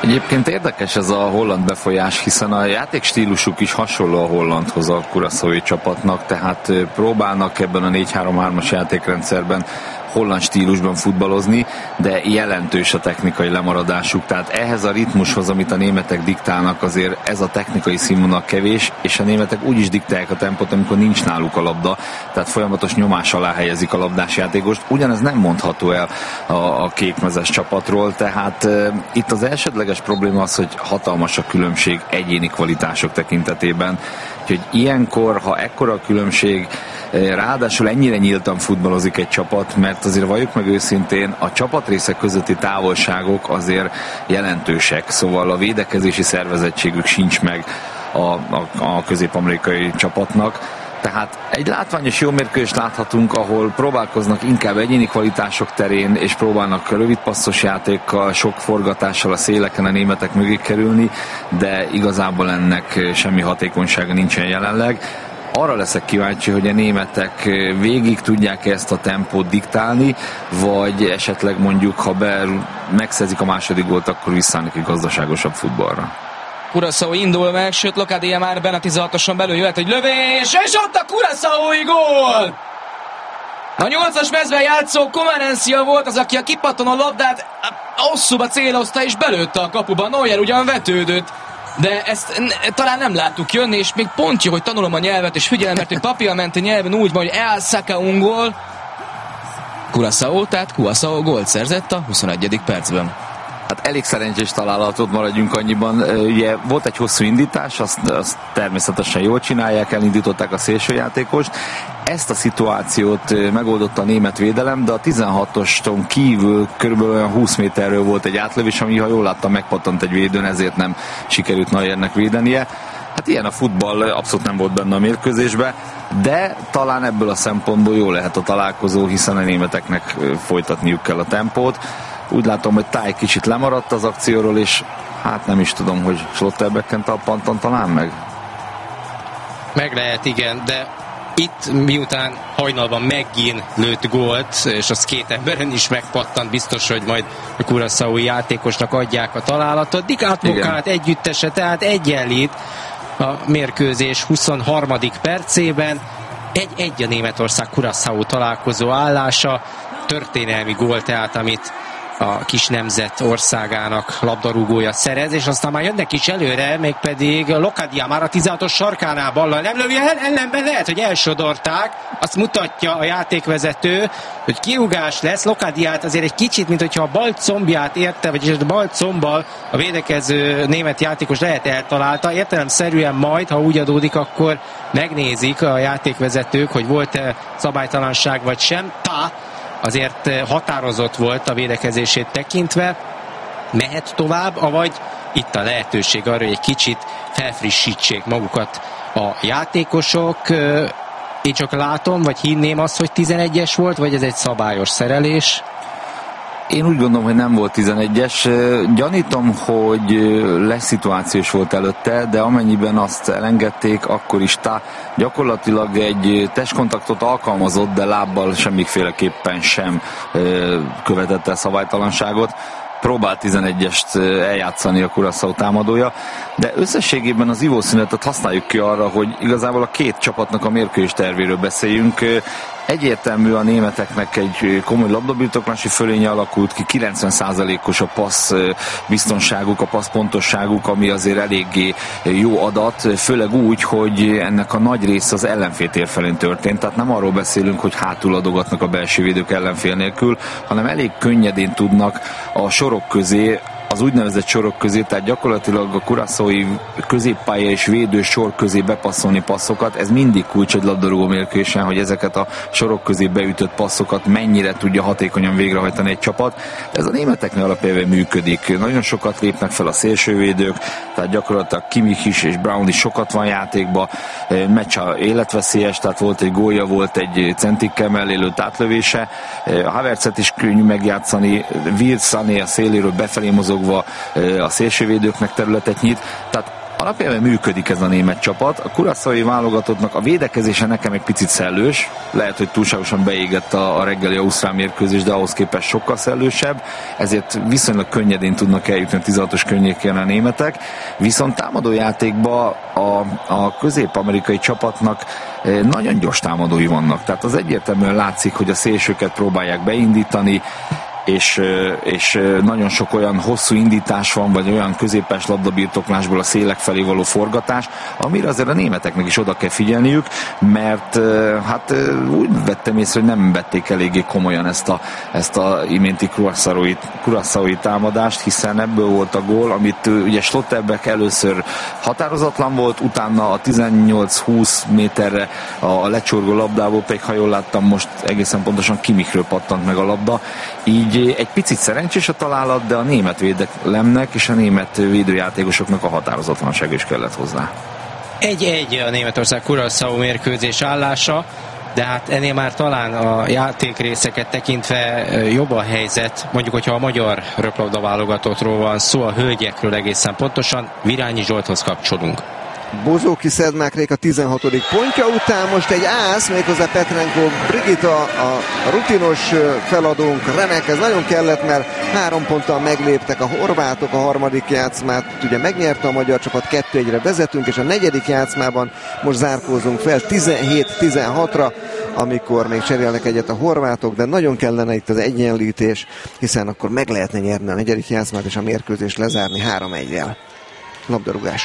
Egyébként érdekes ez a holland befolyás, hiszen a játékstílusuk is hasonló a hollandhoz, a curaçaói csapatnak, tehát próbálnak ebben a négy három hármas játékrendszerben holland stílusban futballozni, de jelentős a technikai lemaradásuk, tehát ehhez a ritmushoz, amit a németek diktálnak, azért ez a technikai színvonal kevés, és a németek úgy is diktálják a tempót, amikor nincs náluk a labda, tehát folyamatos nyomás alá helyezik a labdás játékost. Ugyanez nem mondható el a, a kékmezes csapatról, tehát e, itt az elsődleges probléma az, hogy hatalmas a különbség egyéni kvalitások tekintetében, úgyhogy ilyenkor, ha ekkora a különbség, ráadásul ennyire nyíltan futballozik egy csapat, mert azért valljuk meg őszintén, a csapatrészek közötti távolságok azért jelentősek, szóval a védekezési szervezettségük sincs meg a, a, a közép-amerikai csapatnak. Tehát egy látványos jó mérkőzést láthatunk, ahol próbálkoznak inkább egyéni kvalitások terén, és próbálnak rövidpasszos játékkal, sok forgatással a széleken a németek mögé kerülni, de igazából ennek semmi hatékonysága nincsen jelenleg. Arra leszek kíváncsi, hogy a németek végig tudják ezt a tempót diktálni, vagy esetleg mondjuk, ha be megszerzik a második gólt, akkor visszállnak egy gazdaságosabb futballra. Curaçao indul meg, sőt Locadia már benne a tizenhatoson belül jöhet egy lövés, és ott a Curaçaói gól! A nyolcas mezben játszó Comarencia volt az, aki a kipattanó labdát hosszúba célozta, és belőtte a kapuba. Neuer ugyan vetődött, de ezt n- talán nem láttuk jönni, és még pont jó, hogy tanulom a nyelvet, és figyelem, mert egy papiamenti nyelven úgy van, hogy el saca un gól. Curaçao, tehát Curaçao gólt szerzett a huszonegyedik percben. Hát elég szerencsés találatot maradjunk annyiban. Ugye volt egy hosszú indítás, azt, azt természetesen jól csinálják, elindították a szélsőjátékost. Ezt a szituációt megoldotta a német védelem, de a tizenhatoston kívül körülbelül olyan húsz méterről volt egy átlövés, ami, ha jól láttam, megpattant egy védőn, ezért nem sikerült Neuernek védenie. Hát ilyen a futball, abszolút nem volt benne a mérkőzésbe, de talán ebből a szempontból jó lehet a találkozó, hiszen a németeknek folytatniuk kell a tempót. Úgy látom, hogy Táj kicsit lemaradt az akcióról, és hát nem is tudom, hogy Schlotterbecken talpanton talán meg. Meg lehet, igen, de itt miután hajnalban McGinn lőtt gólt, és az két emberen is megpattant, biztos, hogy majd a curaçaói játékosnak adják a találatot. Dick Advocaat együttese, tehát egyenlít a mérkőzés huszonharmadik percében. Egy-egy a Németország Curaçao találkozó állása, történelmi gól tehát, amit a kis nemzet országának labdarúgója szerez, és aztán már jönnek is előre, mégpedig Locadia már a tizenhatos sarkánál ballal nem lövi el, ellenben lehet, hogy elsodorták, azt mutatja a játékvezető, hogy kiugás lesz. Locadiát azért egy kicsit, mint hogyha a bal combját érte, vagyis a bal combbal a védekező német játékos lehet eltalálta, értelemszerűen majd, ha úgy adódik, akkor megnézik a játékvezetők, hogy volt-e szabálytalanság vagy sem. Ta azért határozott volt a védekezését tekintve, mehet tovább, avagy itt a lehetőség arra, hogy egy kicsit felfrissítsék magukat a játékosok. Én csak látom, vagy hinném azt, hogy tizenegyes volt, vagy ez egy szabályos szerelés? Én úgy gondolom, hogy nem volt tizenegyes. Gyanítom, hogy lesz szituációs volt előtte, de amennyiben azt elengedték, akkor is tá gyakorlatilag egy testkontaktot alkalmazott, de lábbal semmiféleképpen sem követett el szabálytalanságot. Próbált tizenegyest eljátszani a Curaçao támadója, de összességében az ivószünetet használjuk ki arra, hogy igazából a két csapatnak a mérkőzés tervéről beszéljünk. Egyértelmű a németeknek egy komoly labdabirtoklási fölénye alakult ki, kilencven százalékos a passz biztonságuk, a passz pontosságuk, ami azért eléggé jó adat, főleg úgy, hogy ennek a nagy része az ellenfél tér felén történt, tehát nem arról beszélünk, hogy hátul adogatnak a belső védők ellenfél nélkül, hanem elég könnyedén tudnak a sorok közé, az úgynevezett sorok közé, tehát gyakorlatilag a curaçaói középpálya és védő sor közé bepasszolni passzokat. Ez mindig kulcs egy labdarúgó mérkőzésen, hogy ezeket a sorok közé beütött passzokat mennyire tudja hatékonyan végrehajtani egy csapat. Ez a németeknél alapjában működik. Nagyon sokat lépnek fel a szélsővédők, tehát gyakorlatilag Kimmich is és Brown is sokat van játékba. Mecsa életveszélyes, tehát volt egy gólja, volt egy centikkel mellé lőtt átlövése. A Havertzet is könnyű megjátszani, Wirtz Sané a széléről befelé mozog a szélsővédőknek területet nyit, tehát Alapjában működik ez a német csapat. A curaçaói válogatottnak a védekezése nekem egy picit szellős. Lehet, hogy túlságosan beégett a, a reggeli ausztrál mérkőzés, de ahhoz képest sokkal szellősebb. Ezért viszonylag könnyedén tudnak eljutni a tizenhatos környékén a németek. Viszont támadójátékban a, a közép-amerikai csapatnak nagyon gyors támadói vannak. Tehát az egyértelműen látszik, hogy a szélsőket próbálják beindítani, és, és nagyon sok olyan hosszú indítás van, vagy olyan középes labdabirtoklásból a szélek felé való forgatás, amire azért a németeknek is oda kell figyelniük, mert hát úgy vettem észre, hogy nem vették eléggé komolyan ezt a, ezt a iménti curaçaói támadást, hiszen ebből volt a gól, amit ugye Schlotterbeck először határozatlan volt, utána a tizennyolc-húsz méterre a lecsorgó labdából, pedig ha jól láttam, most egészen pontosan Kimmichről pattant meg a labda, így egy picit szerencsés a találat, de a német védelemnek és a német védőjátékosoknak a határozatlanság is kellett hozzá. Egy-egy a Németország Curaçao mérkőzés állása, de hát ennél már talán a játékrészeket tekintve jobb a helyzet, mondjuk, hogyha a magyar röplabda válogatottról van szó, a hölgyekről egészen pontosan, Virányi Zsolthoz kapcsolunk. Bozóki Szedmák Réka tizenhatodik pontja után most egy ász, méghozzá Petrenko Brigita, a rutinos feladónk, remek, ez nagyon kellett, mert három ponttal megléptek a horvátok a harmadik játszmát, ugye megnyerte a magyar csapat, kettő egyre vezetünk, és a negyedik játszmában most zárkózunk fel tizenhét tizenhatra, amikor még cserélnek egyet a horvátok, de nagyon kellene itt az egyenlítés, hiszen akkor meg lehetne nyerni a negyedik játszmát, és a mérkőzést lezárni három egyel. Labdarúgás.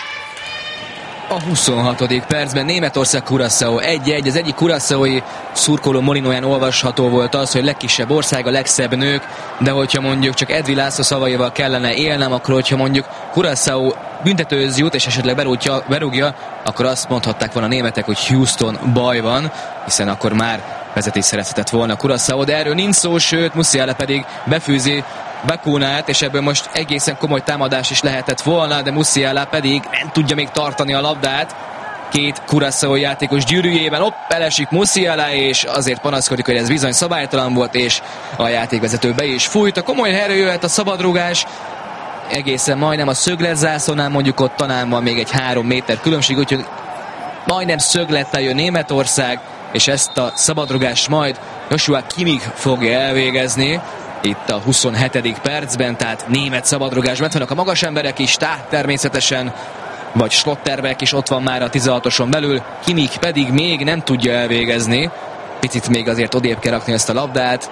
A huszonhatodik percben Németország Curaçao egy egy. Az egyik curaçaói szurkoló molinóján olvasható volt az, hogy legkisebb ország, a legszebb nők, de hogyha mondjuk csak Edvi László szavaival kellene élnem, akkor hogyha mondjuk Curaçao büntetőhöz jut, és esetleg berúgja, berúgja, akkor azt mondhatták volna a németek, hogy Houston baj van, hiszen akkor már vezetés szerezhetett volna Curaçao, de erről nincs szó, sőt Musiala pedig befűzi Bakunát, és ebből most egészen komoly támadás is lehetett volna, de Musiala pedig nem tudja még tartani a labdát. Két Curaçao játékos gyűrűjében, hopp, elesik Musiala, és azért panaszkodik, hogy ez bizony szabálytalan volt, és a játékvezető be is fújt. A komoly helyre jöhet a szabadrugás, egészen majdnem a szögletzászlónál, mondjuk ott talán van még egy három méter különbség, úgyhogy majdnem szöglettel jön Németország, és ezt a szabadrugást majd Joshua Kimmich fogja elvégezni. Itt a huszonhetedik percben, tehát német szabadrugás. Bent vannak a magas emberek is, tehát természetesen, vagy Schlotterbeck is ott van már a tizenhatoson belül, Kimmich pedig még nem tudja elvégezni. Picit még azért odébb kell rakni ezt a labdát.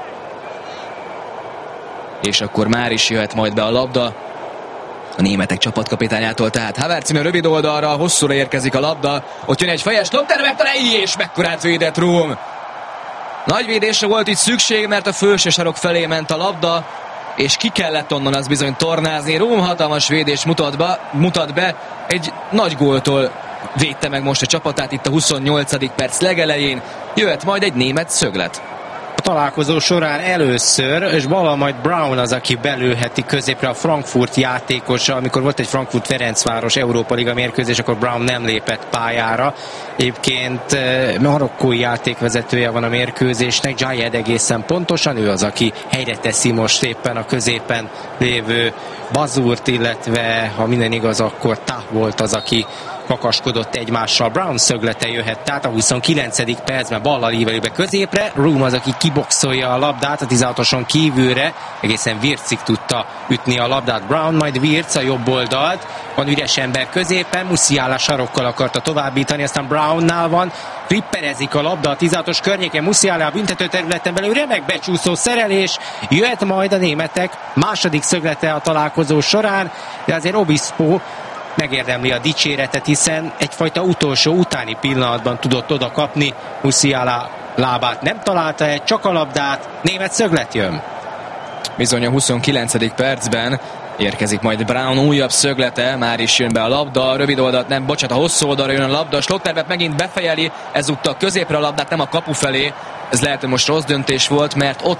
És akkor már is jöhet majd be a labda a németek csapatkapitányától, tehát Havertz rövid oldalra, hosszúra érkezik a labda, ott jön egy fejes Schlotterbeck, és mekkorát védett Rum. Nagy védésre volt itt szükség, mert a felső sarok felé ment a labda, és ki kellett onnan az bizony tornázni. Rum hatalmas védés mutat be, mutat be, egy nagy góltól védte meg most a csapatát itt a huszonnyolcadik perc legelején. Jöhet majd egy német szöglet. A találkozó során először, és bal majd Brown az, aki belőheti középre, a Frankfurt játékosa. Amikor volt egy Frankfurt-Ferencváros Európa Liga mérkőzés, akkor Brown nem lépett pályára. Egyébként marokkói játékvezetője van a mérkőzésnek, Jayed egészen pontosan, ő az, aki helyre teszi most éppen a középen lévő Bazurt, illetve ha minden igaz, akkor Tah volt az, aki kakaskodott egymással. Brown szöglete jöhet, tehát a huszonkilencedik percben ballal ívelőbe középre, Rum az, aki kiboxolja a labdát a tizenhatoson kívülre, egészen Wirtzig tudta ütni a labdát Brown, majd Wirtz a jobb oldalt, van üres ember középen, Musiala sarokkal akarta továbbítani, aztán Brownnál van, flipperezik a labda a tizenhatos környéken, Musiala a büntető területen belül, remek becsúszó szerelés, jöhet majd a németek második szöglete a találkozó során, de azért Obispo megérdemli a dicséretet, hiszen egyfajta utolsó utáni pillanatban tudott oda kapni, Musiala lábát nem találta el, csak a labdát, német szöglet jön. Bizony a huszonkilencedik percben érkezik majd Brown újabb szöglete, már is jön be a labda, a rövid oldalt nem, bocsánat, a hosszú oldalra jön a labda, Schlotterbeck megint befejeli, ezúttal középre a labdát, nem a kapu felé. Ez lehet, hogy most rossz döntés volt, mert ott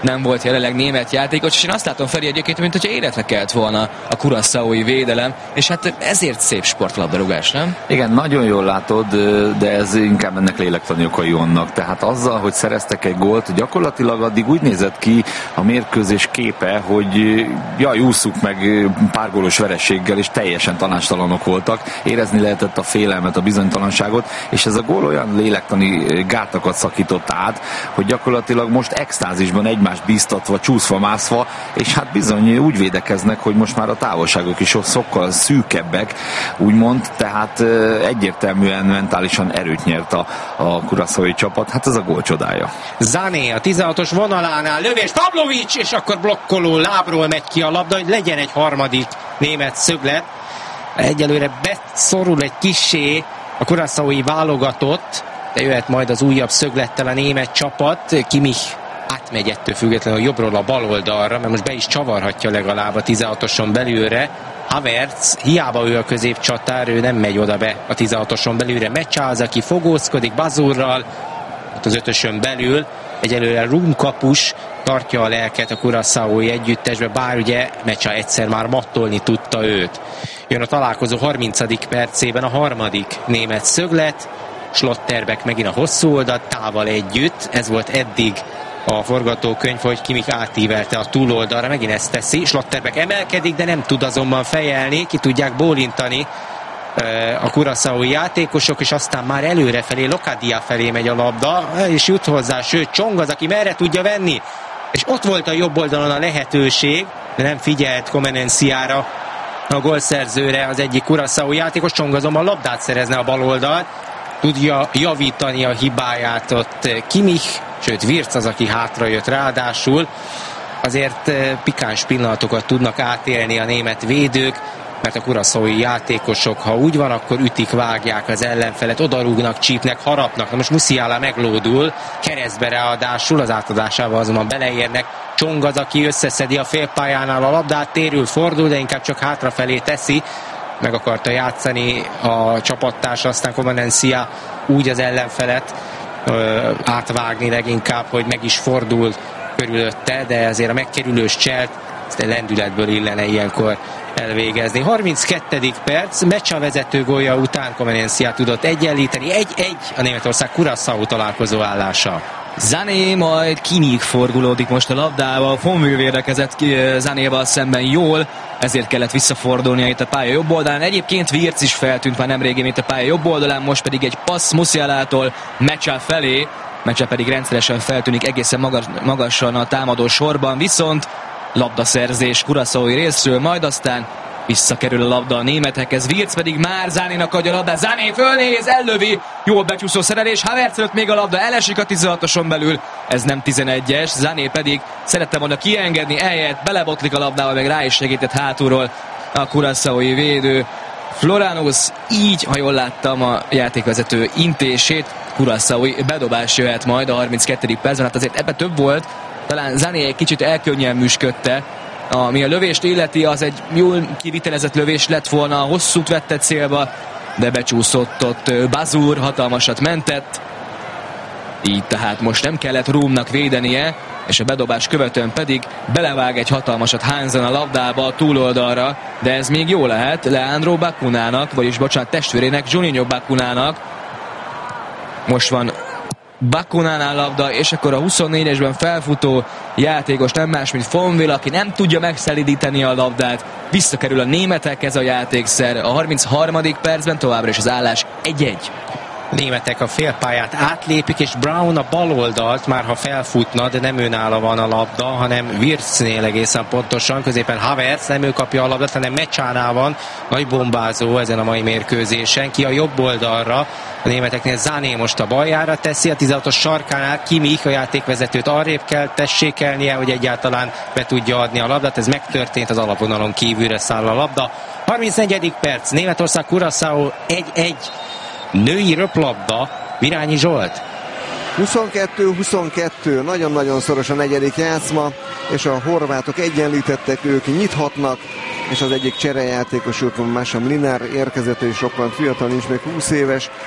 nem volt jelenleg német játékos, és én azt látom Feri egyébként, mint hogyha életre kelt volna a curaçaói védelem, és hát ezért szép sportlabdarúgás, nem? Igen, nagyon jól látod, de ez inkább ennek lélektani okai vannak. Tehát azzal, hogy szereztek egy gólt, gyakorlatilag addig úgy nézett ki a mérkőzés képe, hogy jaj, ússzuk meg pár gólos vereséggel, és teljesen tanácstalanok voltak. Érezni lehetett a félelmet, a bizonytalanságot, és ez a gól olyan lélektani gátakat szakított át, hogy gyakorlatilag most extázisban egymást bíztatva, csúszva, mászva, és hát bizony úgy védekeznek, hogy most már a távolságok is sokkal szűkebbek, úgymond, tehát egyértelműen mentálisan erőt nyert a, a curaçaói csapat. Hát ez a gól csodája. Zané a tizenhatos vonalánál, lövés, Pavlovics, és akkor blokkoló lábról megy ki a labda, hogy legyen egy harmadik német szöglet. Egyelőre beszorul egy kissé a curaçaói válogatott, de jöhet majd az újabb szöglettel a német csapat. Kimmich átmegy ettől függetlenül a jobbról a bal oldalra, mert most be is csavarhatja legalább a tizenhatoson belülre. Havertz, hiába ő a középcsatár, ő nem megy oda be a tizenhatoson belülre. Mecsáz, aki fogózkodik Bazurral, ott az ötösön belül. Egyelőre Rum kapus tartja a lelket a curaçaói együttesbe, bár ugye Mecsa egyszer már mattolni tudta őt. Jön a találkozó harmincadik percében a harmadik német szöglet, Schlotterbeck megint a hosszú oldalt, tával együtt, ez volt eddig a forgatókönyv, hogy Kimmich átívelte a túloldalra, megint ezt teszi, Schlotterbeck emelkedik, de nem tud azonban fejelni, ki tudják bólintani a curaçaói játékosok, és aztán már előrefelé, Locadia felé megy a labda, és jut hozzá, sőt, Csong az, aki merre tudja venni, és ott volt a jobb oldalon a lehetőség, de nem figyelt Comenenciára, a gólszerzőre az egyik curaçaói játékos. Csong azonban labdát szerezne a bal oldalt, tudja javítani a hibáját ott Kimmich, sőt Wirtz az, aki hátra jött ráadásul. Azért pikáns pillanatokat tudnak átélni a német védők, mert a curaçaói játékosok, ha úgy van, akkor ütik, vágják az ellenfelet, odarúgnak, csípnek, harapnak. Na most Musiala meglódul, keresztbe ráadásul, az átadásával azonban beleérnek. Csong az, aki összeszedi a félpályánál a labdát, térül, fordul, de inkább csak hátrafelé teszi. Meg akarta játszani a csapattársa, aztán Comenencia úgy az ellenfelet ö, átvágni leginkább, hogy meg is fordul körülötte, de azért a megkerülős cselt ezt lendületből illene ilyenkor elvégezni. harminckettedik perc, Mecsa vezető gólja után Comenencia tudott egyenlíteni. egy-egy a Németország Curaçao találkozó állása. Zané, majd Kimmich fordulódik most a labdával, Fonville védekezett Zanéval szemben jól, ezért kellett visszafordulnia itt a pálya jobb oldalán. Egyébként Wirtz is feltűnt már nemrégén itt a pálya jobb oldalán, most pedig egy passz Musialától Mecsa felé, Mecsa pedig rendszeresen feltűnik egészen magas, magasan a támadó sorban, viszont labdaszerzés curaçaói részről, majd aztán visszakerül a labda a németekhez, Wirtz pedig már Zanénak adja a labdát, Zané fölnéz, ellövi, jól becsúszó szerelés, Havertz előtt még a labda, elesik a tizenhatoson belül, ez nem tizenegyes, Zané pedig szerette volna kiengedni, ehelyett belebotlik a labdával, meg rá is segített hátulról a curaçaói védő. Floranus így, ha jól láttam a játékvezető intését, curaçaói bedobás jöhet majd a harminckettedik percben, hát azért ebben több volt, talán Zané egy kicsit elkönnyelműsködte, ami a lövést illeti, az egy jól kivitelezett lövés lett volna, hosszút vette célba, de becsúszott ott Bazur, hatalmasat mentett, így tehát most nem kellett Rumnak védenie, és a bedobás követően pedig belevág egy hatalmasat Hansen a labdába a túloldalra, de ez még jó lehet Leandro Bakunának, vagyis bocsánat, testvérének, Juninho Bakunának. Most van Bakunánál labda, és akkor a huszonnégyesben felfutó játékos nem más, mint Fonville, aki nem tudja megszelidíteni a labdát. Visszakerül a németekhez a játékszer. A harmincharmadik percben továbbra is az állás egy-egy. Németek a félpályát átlépik, és Brown a bal oldalt, már ha felfutna, de nem őnála van a labda, hanem Wirtznél egészen pontosan, középen Havertz, nem ő kapja a labdát, hanem Mechánál van, nagy bombázó ezen a mai mérkőzésen, ki a jobb oldalra, a németeknél Zané most a baljára teszi, a tizenhatos sarkánál Kimmich, a játékvezetőt arrébb kell tessékelnie, hogy egyáltalán be tudja adni a labdát, ez megtörtént, az alapvonalon kívülre száll a labda. harmincnegyedik perc, Németország Curaçao egy-egy. Női röplabda, Virányi Zsolt. huszonkettő huszonkettő, nagyon-nagyon szoros a negyedik játszma, és a horvátok egyenlítettek, ők nyithatnak, és az egyik cserejátékosuk, Mása Mlinár érkezett, és sokkal fiatal, nincs még húsz éves,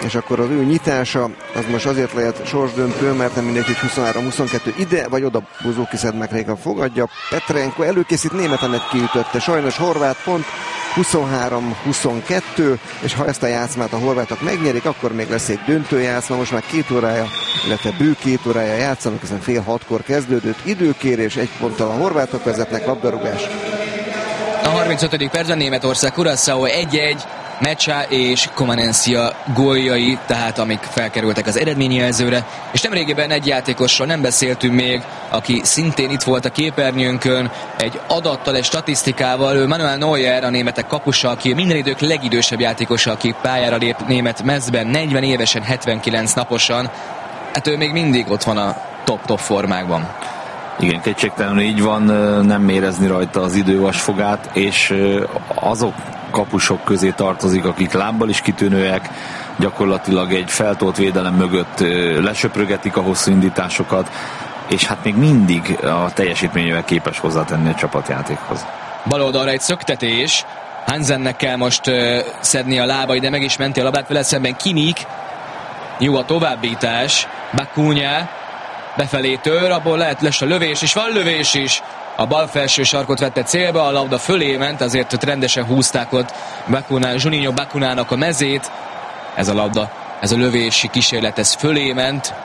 és akkor az ő nyitása az most azért lehet sorsdöntő, mert nem mindegy, hogy huszonhárom huszonkettő ide vagy oda Buzóki Szedmákréka fogadja. Petrenko előkészít, németen egy kiütötte, sajnos horvát pont, huszonhárom huszonkettő, és ha ezt a játszmát a horvátok megnyerik, akkor még lesz egy döntőjátszma, most már két órája, illetve bő két órája játszanak, hiszen fél hatkor kezdődött időkérés, egy ponttal a horvátok vezetnek, labdarúgás. A harmincötödik percben Németország Curaçao egy egy, Mecsa és Komanencia góljai, tehát amik felkerültek az eredményjelzőre, és nemrégiben egy játékosról nem beszéltünk még, aki szintén itt volt a képernyőnkön, egy adattal, egy statisztikával, ő Manuel Neuer, a németek kapusa, aki minden idők legidősebb játékosa, aki pályára lép német mezben, negyven évesen, hetvenkilenc naposan, hát ő még mindig ott van a top-top formákban. Igen, kétségtelenül így van, nem érezni rajta az idővasfogát, és azok kapusok közé tartozik, akik lábbal is kitűnőek, gyakorlatilag egy feltolt védelem mögött lesöprögetik a hosszú indításokat, és hát még mindig a teljesítményével képes hozzátenni a csapatjátékhoz. Bal oldalra egy szöktetés, Hansennek kell most uh, szedni a lábai, de meg is menti a labát vele szemben Kimmich. Jó a továbbítás, Bacuna befelé tör, abból lehet lesz a lövés, és van lövés is. A bal felső sarkot vette célba, a labda fölé ment, azért ott rendesen húzták ott Bacuna, Juninho Bacunának a mezét. Ez a labda, ez a lövési kísérlet, ez fölé ment.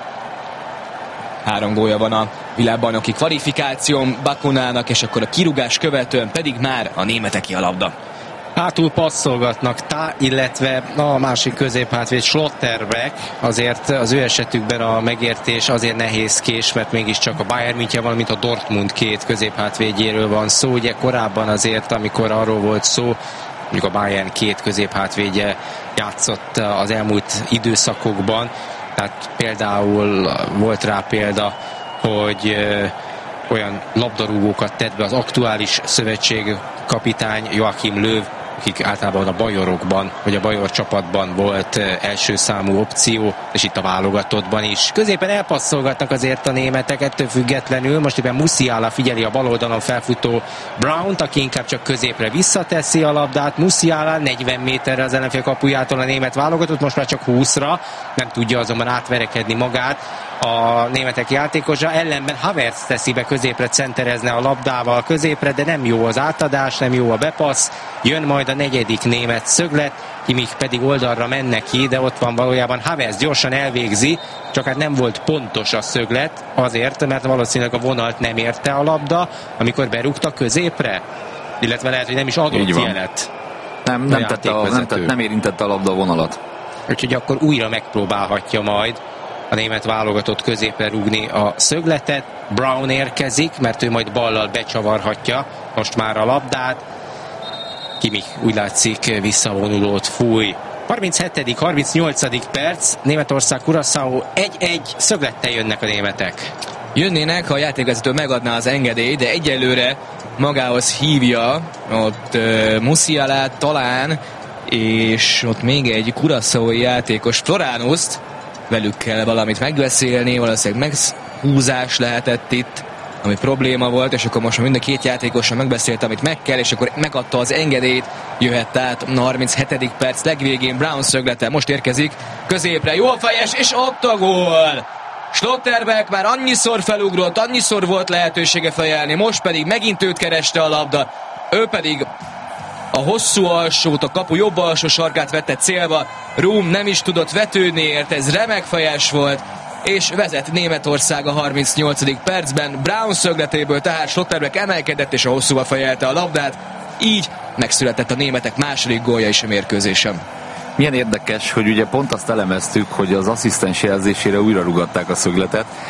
Három gólja van a világbajnoki kvalifikáción Bacunának, és akkor a kirúgás követően pedig már a németeké a labda. Hátul passzolgatnak Tá, illetve a másik középhátvéd Schlotterbeck. Azért az ő esetükben a megértés azért nehézkés, mert mégiscsak a Bayern München, valamint a Dortmund két középhátvédjéről van szó. Ugye korábban azért, amikor arról volt szó, mondjuk a Bayern két középhátvédje játszott az elmúlt időszakokban, tehát például volt rá példa, hogy olyan labdarúgókat tett be az aktuális szövetségkapitány Joachim Löw, akik általában a bajorokban, vagy a bajor csapatban volt első számú opció, és itt a válogatottban is. Középen elpasszolgatnak azért a németek, ettől függetlenül. Most éppen Musiala figyeli a bal oldalon felfutó Brownt, aki inkább csak középre visszateszi a labdát. Musiala negyven méterre az ellenfél kapujától a német válogatott, most már csak húszra, nem tudja azonban átverekedni magát a németek játékosa, ellenben Havertz teszi be középre, centerezne a labdával középre, de nem jó az átadás, nem jó a bepassz, jön majd a negyedik német szöglet, Kimmich pedig oldalra menne ki, de ott van valójában Havertz, gyorsan elvégzi, csak hát nem volt pontos a szöglet, azért, mert valószínűleg a vonalt nem érte a labda, amikor berúgta középre, illetve lehet, hogy nem is adott jelet. Nem, nem, tette a, nem, tett, nem érintette a labda a vonalat. Úgyhogy akkor újra megpróbálhatja majd a német válogatott középre rúgni a szögletet. Brown érkezik, mert ő majd ballal becsavarhatja most már a labdát. Kimmich úgy látszik visszavonulót fúj. harminchetedik harmincnyolcadik perc, Németország Curaçao egy egy, szöglettel jönnek a németek. Jönnének, ha a játékvezető megadná az engedélyt, de egyelőre magához hívja ott uh, Musialát talán, és ott még egy curaçaoi játékos, Floranuszt, velük kell valamit megbeszélni, valószínűleg meghúzás lehetett itt, ami probléma volt, és akkor most mind a két játékossal megbeszélt, amit meg kell, és akkor megadta az engedélyt, jöhet át a harminchetedik perc legvégén, Brown szöglete, most érkezik középre, jó a fejes, és ott a gól! Schlotterbeck már annyiszor felugrott, annyiszor volt lehetősége fejelni, most pedig megint őt kereste a labda, ő pedig a hosszú alsót, a kapu jobb alsó sarkát vette célba, Rum nem is tudott vetődni érte, ez remek fejes volt, és vezet Németország a harmincnyolcadik percben, Brown szögletéből tehát Schlotterbeck emelkedett, és a hosszúba fejelte a labdát, így megszületett a németek második gólja is a mérkőzésen. Milyen érdekes, hogy ugye pont azt elemeztük, hogy az asszisztens jelzésére újra rúgatták a szögletet,